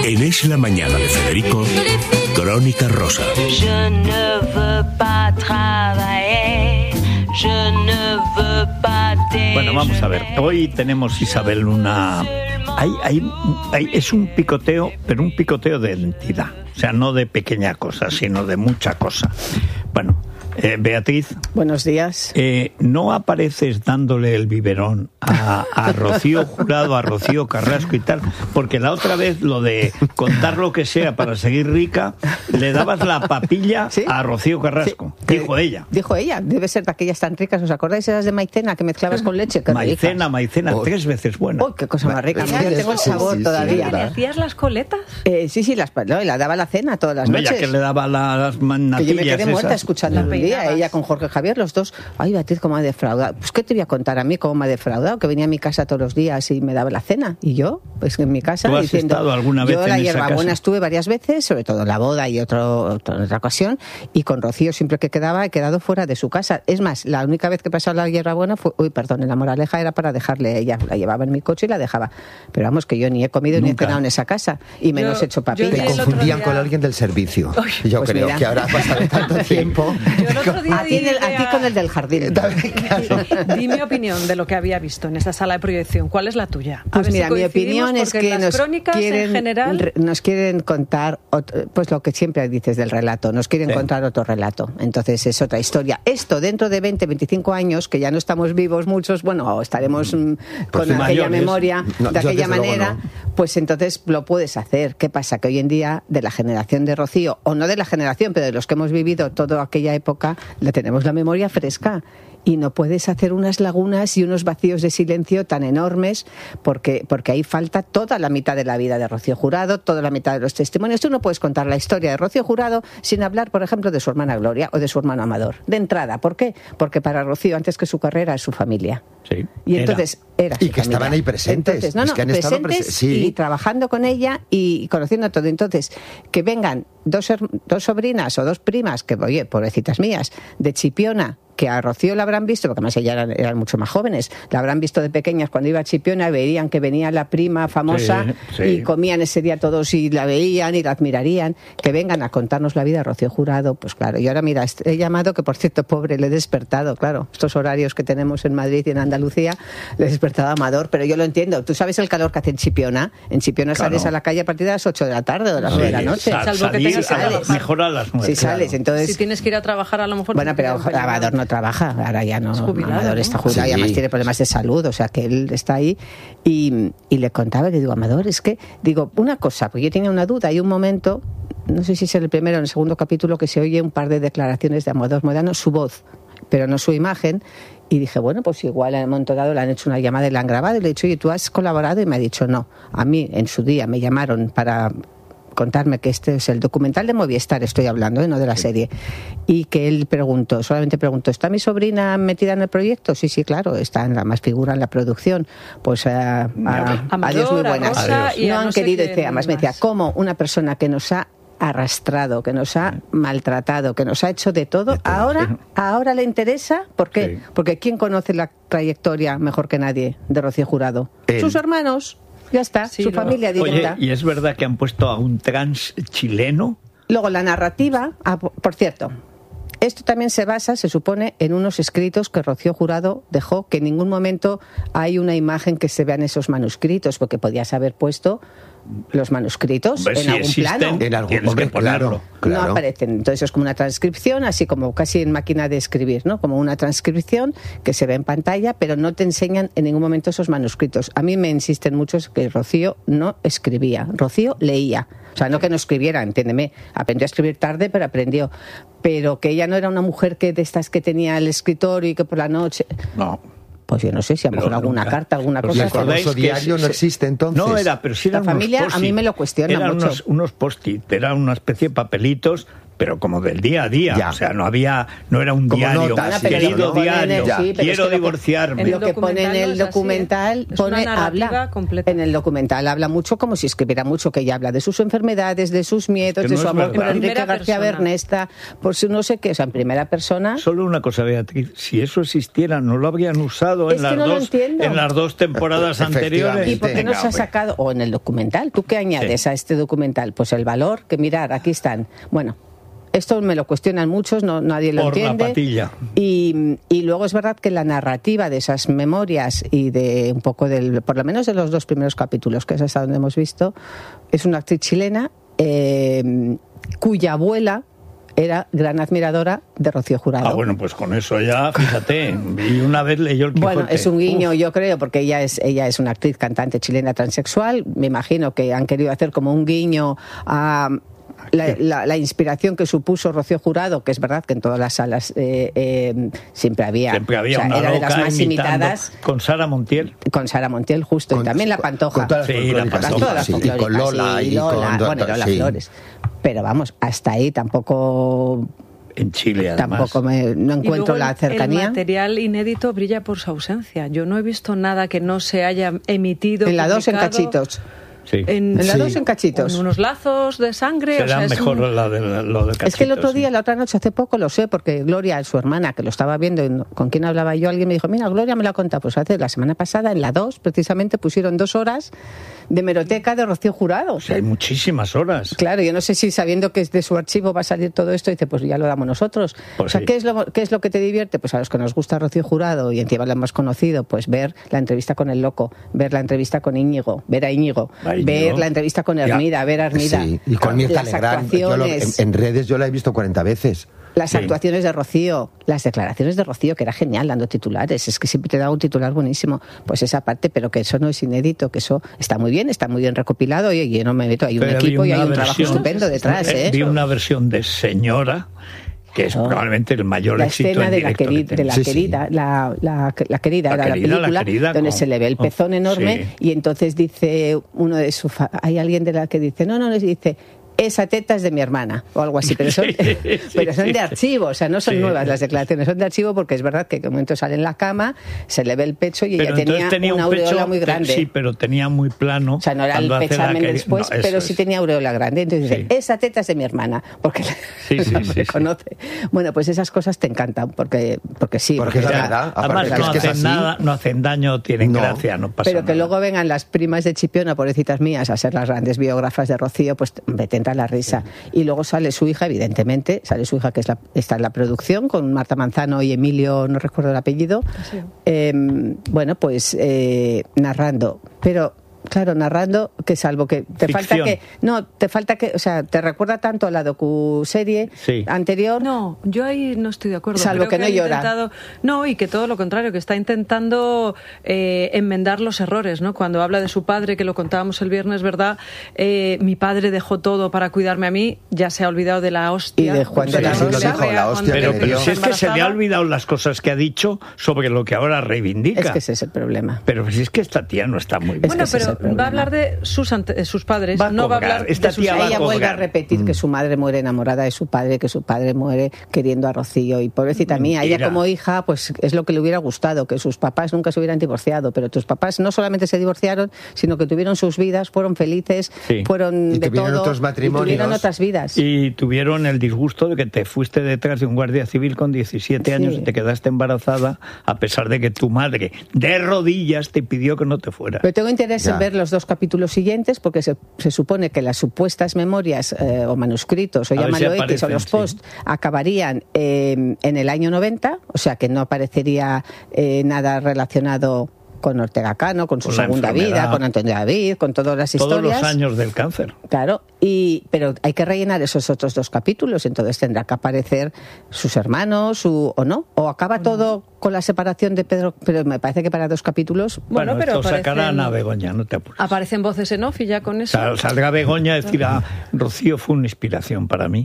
En Es la Mañana de Federico, Crónica Rosa. Je ne veux pas travailler, je ne veux pas déjeuner. Bueno, vamos a ver. Hoy tenemos, Isabel, es un picoteo, pero un picoteo de entidad. O sea, no de pequeña cosa, sino de mucha cosa. Bueno, Beatriz. Buenos días. ¿No apareces dándole el biberón a Rocío Jurado, a Rocío Carrasco y tal? Porque la otra vez lo de contar lo que sea para seguir rica, le dabas la papilla, ¿sí?, a Rocío Carrasco. Sí. Dijo ella. Dijo ella. Debe ser de aquellas tan ricas. ¿Os acordáis esas de maicena que mezclabas con leche? Maicena, 3 veces buena. ¡Uy, qué cosa más rica! Yo tengo el sabor todavía. ¿Le hacías las coletas? Sí, la daba a la cena todas las noches. Ella que le daba las natillas. Que yo me quedé muerta escuchando el día. Ella con Jorge Javier, los dos. Ay, Beatriz, cómo me ha defraudado. Pues, ¿qué te voy a contar a mí cómo me ha defraudado? Que venía a mi casa todos los días y me daba la cena. Y yo, pues en mi casa, ¿tú has diciendo... estado alguna vez yo en la esa hierbabuena casa? Estuve varias veces, sobre todo en la boda y otra ocasión, y con Rocío siempre que quedaba, he quedado fuera de su casa. Es más, la única vez que he pasado la hierbabuena fue... en la Moraleja era para dejarle a ella. La llevaba en mi coche y la dejaba. Pero vamos, que yo ni he comido ni he cenado en esa casa. Y menos he hecho papilla. Te confundían con alguien del servicio. Yo pues creo que ahora pasado tanto tiempo... Yo el otro día a ti con el del jardín. Di mi opinión de lo que había visto en esa sala de proyección. ¿Cuál es la tuya? Pues mira, mi opinión es que nos quieren contar, pues lo que siempre dices del relato, nos quieren contar otro relato. Entonces es otra historia. Esto dentro de 20, 25 años, que ya no estamos vivos muchos, bueno, estaremos con aquella memoria, de aquella manera, pues entonces lo puedes hacer. ¿Qué pasa? Que hoy en día, de la generación de Rocío, o no de la generación, pero de los que hemos vivido toda aquella época, le tenemos la memoria fresca. Y no puedes hacer unas lagunas y unos vacíos de silencio tan enormes porque ahí falta toda la mitad de la vida de Rocío Jurado, toda la mitad de los testimonios. Tú no puedes contar la historia de Rocío Jurado sin hablar, por ejemplo, de su hermana Gloria o de su hermano Amador. De entrada, ¿por qué? Porque para Rocío, antes que su carrera, es su familia. Sí, y entonces era su y que familia. Estaban ahí presentes. Entonces, es que han presentes estado sí. Y trabajando con ella y conociendo todo. Entonces, que vengan dos sobrinas o dos primas, que, oye, pobrecitas mías, de Chipiona, que a Rocío la habrán visto, porque además ellas eran mucho más jóvenes, la habrán visto de pequeñas cuando iba a Chipiona, veían que venía la prima famosa, y comían ese día todos y la veían y la admirarían, que vengan a contarnos la vida de Rocío Jurado, pues claro. Y ahora mira, he llamado, que por cierto, pobre, le he despertado, claro, estos horarios que tenemos en Madrid y en Andalucía, le he despertado a Amador, pero yo lo entiendo. ¿Tú sabes el calor que hace en Chipiona? En Chipiona sales a la calle a partir de las 8 de la tarde o de las 9 de la noche. Salvo que tengas que trabajar. Mejor a las 9. Si sales, entonces... Si tienes que ir a trabajar, a lo mejor... Bueno, pero Amador no trabaja, ahora ya no. Amador está jubilado y además tiene problemas de salud, o sea que él está ahí. Y le contaba, le digo, Amador, es que, digo, una cosa, porque yo tenía una duda, hay un momento, no sé si es el primero o en el segundo capítulo, que se oye un par de declaraciones de Amador Modano, su voz, pero no su imagen. Y dije, bueno, pues igual en un momento dado le han hecho una llamada y la han grabado, y le he dicho, oye, ¿tú has colaborado? Y me ha dicho, no. A mí, en su día, me llamaron para contarme que este es el documental de Movistar, estoy hablando, no de la serie, y que él solamente preguntó, ¿está mi sobrina metida en el proyecto? Sí, claro, está en la más figura en la producción. Pues adiós, muy buenas. No han querido, y además me decía, ¿cómo una persona que nos ha arrastrado, que nos ha maltratado, que nos ha hecho de todo, ahora le interesa? ¿Por qué? Sí. Porque ¿quién conoce la trayectoria mejor que nadie de Rocío Jurado? Sus hermanos. Ya está, su familia directa. Oye, ¿y es verdad que han puesto a un trans chileno? Luego la narrativa, por cierto, esto también se basa, se supone, en unos escritos que Rocío Jurado dejó, que en ningún momento hay una imagen que se vea en esos manuscritos, porque podías haber puesto los manuscritos en algún plano. En algún claro. No aparecen. Entonces es como una transcripción, así como casi en máquina de escribir, ¿no? Como una transcripción que se ve en pantalla, pero no te enseñan en ningún momento esos manuscritos. A mí me insisten muchos que Rocío no escribía, Rocío leía. O sea, no que no escribiera, entiéndeme. Aprendió a escribir tarde, pero aprendió. Pero que ella no era una mujer que de estas que tenía el escritorio y que por la noche... No. Pues yo no sé si a lo mejor alguna carta, alguna cosa. ¿El famoso diario no existe entonces? No, pero sí eran la familia a mí me lo cuestiona eran mucho. Unos post-it, eran una especie de papelitos pero como del día a día, Ya. o sea, no era un Como diario, notas, querido sí, diario, sí, pero quiero es que divorciarme. Lo que pone en el documental Es una narrativa habla completa. en el documental habla mucho como si escribiera mucho, que ella habla de sus enfermedades, de sus miedos, Es que de no su es amor por verdad. Enrique Primera García persona. Bernesta, por su no sé qué, o sea, en primera persona. Solo una cosa, Beatriz, si eso existiera, no lo habrían usado Es que no lo entiendo. en las dos temporadas anteriores. ¿Y por qué no Venga, se ha hombre. sacado? O en el documental, ¿tú qué añades a este documental? Pues el valor, que mirar, aquí están. Bueno, esto me lo cuestionan muchos, nadie lo Por la entiende. patilla. Y luego es verdad que la narrativa de esas memorias y de un poco por lo menos de los 2 primeros capítulos, que es hasta donde hemos visto, es una actriz chilena cuya abuela era gran admiradora de Rocío Jurado. Ah, bueno, pues con eso ya, fíjate, y una vez leyó el Quijote. Bueno, es un guiño, Uf. yo creo, porque ella es una actriz, cantante chilena transexual. Me imagino que han querido hacer como un guiño a la inspiración que supuso Rocío Jurado, que es verdad que en todas las salas siempre había Siempre había o sea, una era de las loca más imitando, imitadas. con Sara Montiel. Con Sara Montiel, justo, y también la Pantoja. Con todas las Sí, la folclóricas, Pantoja, todas las sí, y folclóricas, con Lola sí, y con bueno, Lola sí. Flores. Pero vamos, hasta ahí tampoco En Chile, además. no Y encuentro luego la cercanía. El material inédito brilla por su ausencia. Yo no he visto nada que no se haya emitido. En la 2 en publicado, cachitos. Sí. En En la Sí. 2 en cachitos. con unos lazos de sangre. Será es mejor un- lo del cachito. Es que el otro sí. día, la otra noche, hace poco, lo sé, porque Gloria, su hermana, que lo estaba viendo, y con quien hablaba yo, alguien me dijo, mira, Gloria me lo ha contado. Pues hace la semana pasada, en la 2, precisamente, pusieron 2 horas de hemeroteca de Rocío Jurado. O sea, hay muchísimas horas. Claro, yo no sé si sabiendo que de su archivo va a salir todo esto, dice, pues ya lo damos nosotros. Pues o sea, sí. ¿qué es lo que te divierte? Pues a los que nos gusta Rocío Jurado, y encima la hemos conocido, pues ver la entrevista con El Loco, ver la entrevista con Íñigo, ver a Íñigo, A Íñigo. ver la entrevista con Hermida, ver a Hermida. Sí, y con Mirta las Legrand. Yo actuaciones. en redes yo la he visto 40 veces. Las Sí. actuaciones de Rocío, las declaraciones de Rocío, que era genial dando titulares, es que siempre te da un titular buenísimo, pues esa parte, pero que eso no es inédito, que eso está muy bien recopilado, y yo no me meto, hay un Pero vi equipo y hay una un trabajo versión- estupendo detrás, ¿eh? Vi una versión de Señora, que es Claro. probablemente el mayor La éxito escena en de la, directo que de la Sí, sí. querida, la querida, La era querida, la película, la querida donde con- se le ve el pezón enorme, sí. y entonces dice uno de su hay alguien de la que dice, no, dice, esa teta es de mi hermana, o algo así, pero son, Sí, pero son sí. de archivo, o sea, no son Sí. nuevas las declaraciones, son de archivo, porque es verdad que en un momento sale en la cama, se le ve el pecho y Pero ella entonces tenía una un aureola pecho, muy grande. Sí, pero tenía muy plano. O sea, no era el cuando hace la pechamen que- después, no, eso pero sí es. tenía aureola grande. Entonces dice, Sí. esa teta es de mi hermana, porque Sí, sí, la sí, sí. reconoce. Bueno, pues esas cosas te encantan, porque sí. Porque es la Ya, verdad. además aparte, no es que es hacen así. nada, no hacen daño, tienen No. gracia, no pasa Pero que nada. luego vengan las primas de Chipiona, pobrecitas mías, a ser las grandes biógrafas de Rocío, pues me tenta la risa. Y luego sale su hija, evidentemente, sale su hija que está en la producción, con Marta Manzano y Emilio, no recuerdo el apellido, bueno, pues narrando. Pero claro, narrando, que salvo que te falta que, o sea, te recuerda tanto a la docuserie anterior. No, yo ahí no estoy de acuerdo. Salvo Creo que no han llora. intentado- no, y que todo lo contrario, que está intentando enmendar los errores, ¿no? Cuando habla de su padre, que lo contábamos el viernes, ¿verdad? Mi padre dejó todo para cuidarme a mí, ya se ha olvidado de la hostia. Y de Juan de la Sí, lo Rosa. dijo, la hostia que le Pero dio. si es que se le ha olvidado las cosas que ha dicho sobre lo que ahora reivindica. Es que ese es el problema. Pero si es que esta tía no está muy bien. Bueno, ese es el pero va a hablar de sus padres, Va a no va a colgar. hablar Esta de sus tía va a Ella vuelve a colgar. repetir que su madre muere enamorada de su padre, que su padre muere queriendo a Rocío. Y pobrecita mía, ella Mentira. como hija, pues es lo que le hubiera gustado, que sus papás nunca se hubieran divorciado. Pero tus papás no solamente se divorciaron, sino que tuvieron sus vidas, fueron felices, Sí. fueron Y de tuvieron todo. otros matrimonios. Y tuvieron otras vidas. Y tuvieron el disgusto de que te fuiste detrás de un guardia civil con 17 años Sí. y te quedaste embarazada, a pesar de que tu madre, de rodillas, te pidió que no te fueras. Pero tengo interés Ya. en ver los 2 capítulos siguientes, porque se supone que las supuestas memorias o manuscritos, o A ver si llámalo X, o aparecen, los sí. posts, acabarían en el año 90, o sea que no aparecería nada relacionado con Ortega Cano, con su Con la segunda vida, enfermedad. con Antonio David, con todas las Todos historias. los años del cáncer. Claro, pero hay que rellenar esos otros 2 capítulos, entonces tendrá que aparecer sus hermanos, o no, o acaba todo con la separación de Pedro, pero me parece que para 2 capítulos. Bueno, pero esto sacarán aparecen- a Begoña, no te apures. Aparecen voces en off y ya con eso. Saldrá Begoña a decir, Rocío fue una inspiración para mí.